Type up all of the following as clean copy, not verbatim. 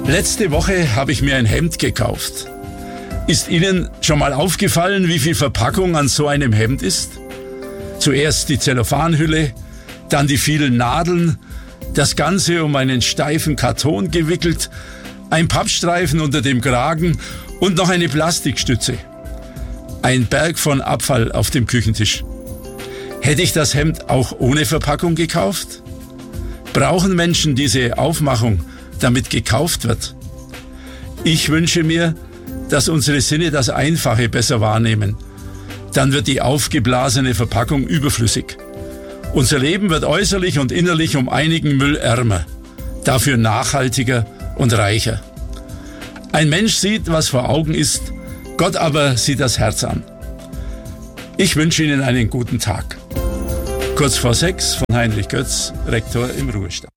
Letzte Woche habe ich mir ein Hemd gekauft. Ist Ihnen schon mal aufgefallen, wie viel Verpackung an so einem Hemd ist? Zuerst die Zellophanhülle, dann die vielen Nadeln, das Ganze um einen steifen Karton gewickelt, ein Pappstreifen unter dem Kragen und noch eine Plastikstütze. Ein Berg von Abfall auf dem Küchentisch. Hätte ich das Hemd auch ohne Verpackung gekauft? Brauchen Menschen diese Aufmachung, damit gekauft wird? Ich wünsche mir, dass unsere Sinne das Einfache besser wahrnehmen. Dann wird die aufgeblasene Verpackung überflüssig. Unser Leben wird äußerlich und innerlich um einigen Müll ärmer, dafür nachhaltiger und reicher. Ein Mensch sieht, was vor Augen ist, Gott aber sieht das Herz an. Ich wünsche Ihnen einen guten Tag. Kurz vor 6 von Heinrich Götz, Rektor im Ruhestand.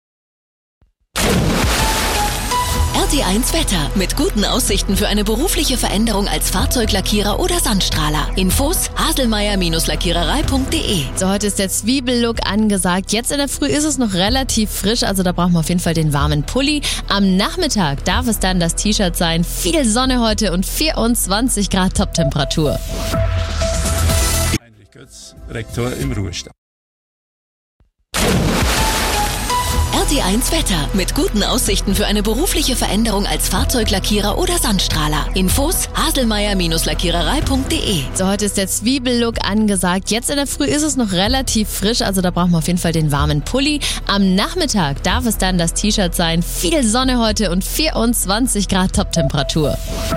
RT1 Wetter. Mit guten Aussichten für eine berufliche Veränderung als Fahrzeuglackierer oder Sandstrahler. Infos haselmeier-lackiererei.de. So, heute ist der Zwiebellook angesagt. Jetzt in der Früh ist es noch relativ frisch, also da brauchen wir auf jeden Fall den warmen Pulli. Am Nachmittag darf es dann das T-Shirt sein. Viel Sonne heute und 24 Grad Toptemperatur. Heinrich Götz, Rektor im Ruhestand. RT1 Wetter. Mit guten Aussichten für eine berufliche Veränderung als Fahrzeuglackierer oder Sandstrahler. Infos haselmeier-lackiererei.de. So, heute ist der Zwiebellook angesagt. Jetzt in der Früh ist es noch relativ frisch, also da brauchen wir auf jeden Fall den warmen Pulli. Am Nachmittag darf es dann das T-Shirt sein. Viel Sonne heute und 24 Grad Toptemperatur.